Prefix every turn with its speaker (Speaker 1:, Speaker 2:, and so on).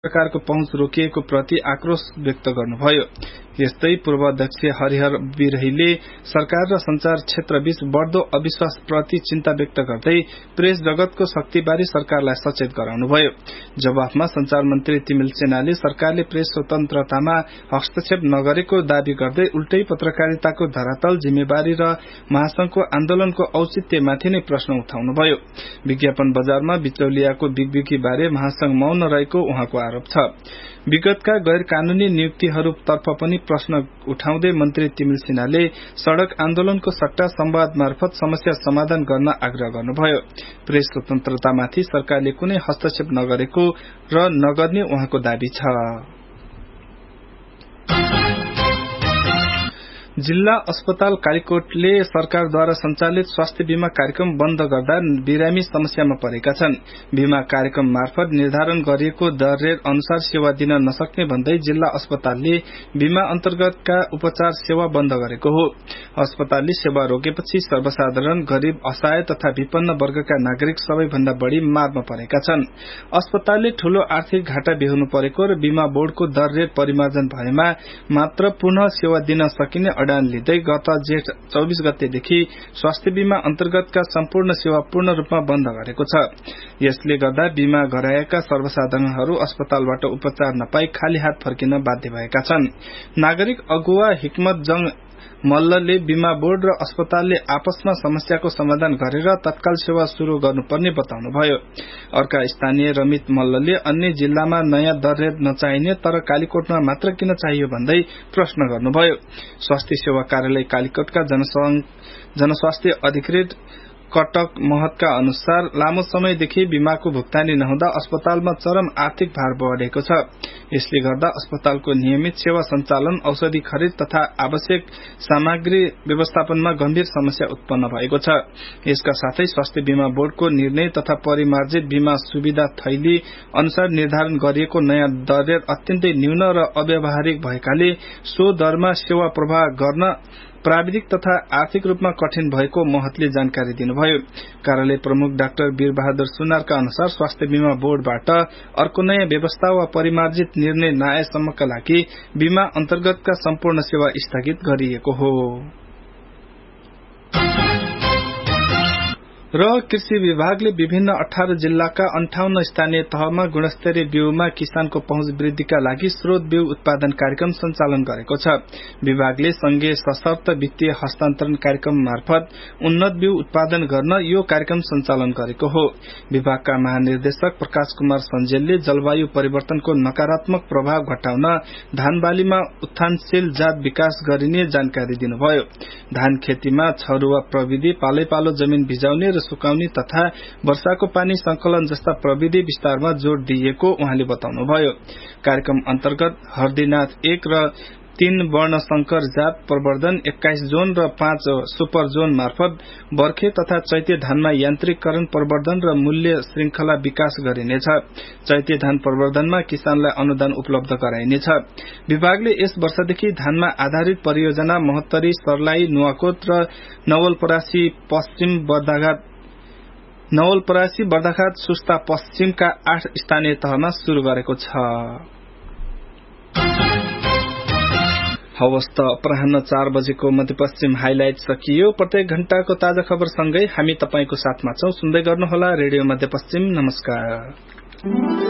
Speaker 1: सरकारको पहुँच रोकिएको प्रति आक्रोश व्यक्त गर्नुभयो। यस्तै पूर्व अध्यक्ष हरिहर बिरहीले सरकार र संचार क्षेत्रबीच बढ़दो अविश्वास प्रति चिन्ता व्यक्त गर्दै प्रेस जगतको शक्तिबारे सरकारलाई सचेत गराउनुभयो। जवाफमा संचार मन्त्री तिमिल सेनाले सरकारले प्रेस स्वतन्त्रतामा हस्तक्षेप नगरेको दावी गर्दै उल्टै पत्रकारिताको धरातल जिम्मेवारी र महासंघको आन्दोलनको औचित्यमाथि नै प्रश्न उठाउनुभयो। विज्ञापन बजारमा बिचौलियाको बिगबिगी बारे महासंघ मौन रहेको उहाँको आरोप छ। विगतका गैर कानूनी नियुक्तिहरूतर्फ पनि प्रश्न उठाउँदै मन्त्री तिमिल सिन्हाले सड़क आन्दोलनको सट्टा संवाद मार्फत समस्या समाधान गर्न आग्रह गर्नुभयो। प्रेस स्वतन्त्रतामाथि सरकारले कुनै हस्तक्षेप नगरेको र नगर्ने उहाँको दावी छ। जिल्ला अस्पताल कालीकोटले सरकारद्वारा सञ्चालित स्वास्थ्य बीमा कार्यक्रम बन्द गर्दा बिरामी समस्यामा परेका छन्। बीमा कार्यक्रम मार्फत निर्धारण गरिएको दर रेट अनुसार सेवा दिन नसक्ने भन्दै जिल्ला अस्पतालले बीमा अन्तर्गतका उपचार सेवा बन्द गरेको हो। अस्पतालले सेवा रोकेपछि सर्वसाधारण, गरीब, असहाय तथा विपन्न वर्गका नागरिक सबैभन्दा बढ़ी मारमा परेका छन्। अस्पतालले ठूलो आर्थिक घाटा बेहोर्नु परेको र बीमा बोर्डको दर रेट परिमार्जन भएमा मात्र पुनः सेवा दिन सकिने अडान लिँदै गत जेठ 24 गतेदेखि स्वास्थ्य बीमा अन्तर्गतका सम्पूर्ण सेवा पूर्ण रूपमा बन्द गरेको छ। यसले गर्दा बीमा गराएका सर्वसाधारणहरू अस्पतालबाट उपचार नपाई खाली हात फर्किन बाध्य भएका छन्। नागरिक अगुवा हिक्मत जंग मल्लले बीमा बोर्ड र अस्पतालले आपसमा समस्याको समाधान गरेर तत्काल सेवा शुरू गर्नुपर्ने बताउनुभयो। अर्का स्थानीय रमित मल्लले अन्य जिल्लामा नयाँ दर रेट नचाहिने तर कालीकोटमा मात्र किन चाहियो भन्दै प्रश्न गर्नुभयो। स्वास्थ्य सेवा कार्यालय कालीकोटका जनस्वास्थ्य अधिकृत कटक महतका अनुसार लामो समयदेखि बीमाको भुक्तानी नहुँदा अस्पतालमा चरम आर्थिक भार बढ़ेको छ। यसले गर्दा अस्पतालको नियमित सेवा सञ्चालन, औषधि खरिद तथा आवश्यक सामग्री व्यवस्थापनमा गम्भीर समस्या उत्पन्न भएको छ। यसका साथै स्वास्थ्य बीमा बोर्डको निर्णय तथा परिमार्जित बीमा सुविधा थैली अनुसार निर्धारण गरिएको नयाँ दर रेट अत्यन्तै न्यून र अव्यावहारिक भएकाले सो दरमा सेवा प्रवाह गर्न प्राविधिक तथा आर्थिक रूपमा कठिन भएको महतले जानकारी दिनुभयो। कार्यालय प्रमुख डाक्टर वीरबहादुर सुनारका अनुसार स्वास्थ्य बीमा बोर्डबाट अर्को नयाँ व्यवस्था वा परिमार्जित निर्णय नआएसम्मका लागि बीमा अन्तर्गतका सम्पूर्ण सेवा स्थगित गरिएको हो। र कृषि विभागले विभिन्न 18 जिल्लाका 58 स्थानीय तहमा गुणस्तरीय बिउमा किसानको पहुँच वृद्धिका लागि स्रोत बिउ उत्पादन कार्यक्रम सञ्चालन गरेको छ। विभागले संघीय सशर्त वित्तीय हस्तान्तरण कार्यक्रम मार्फत उन्नत बिउ उत्पादन गर्न यो कार्यक्रम सञ्चालन गरेको हो। विभागका महानिर्देशक प्रकाश कुमार सञ्जेलले जलवायु परिवर्तनको नकारात्मक प्रभाव घटाउन धान बालीमा उत्थानशील जात विकास गरिने जानकारी दिनुभयो। धान खेतीमा छरुवा प्रविधि, पालैपालो जमिन भिजाउने सुकाउने तथा वर्षाको पानी संकलन जस्ता प्रविधि विस्तारमा जोड़ दिइएको उहाँले बताउनुभयो। कार्यक्रम अन्तर्गत हर्दीनाथ 1 र 3 वर्णशंकर जात प्रवर्धन, 21 जोन र 5 सुपर जोन मार्फत बर्खे तथा चैते धानमा यान्त्रिकरण प्रवर्धन र मूल्य श्रृंखला विकास गरिनेछ। चैते धान प्रवर्धनमा किसानलाई अनुदान उपलब्ध गराइनेछ। विभागले यस वर्षदेखि धानमा आधारित परियोजना महोत्तरी, सर्लाही, नुवाकोट र नवलपरासी, बर्दाघाट, सुस्ता पश्चिमका 8 स्थानीय तहमा शुरू गरेको छ। हवस् त अपराह्न 4 बजेको मध्यपश्चिम हाइलाइट सकियो। प्रत्येक घण्टाको ताजा खबरसँगै हामी तपाईको साथमा छौं। सुन्दै गर्नुहोला रेडियो मध्यपश्चिम। नमस्कार।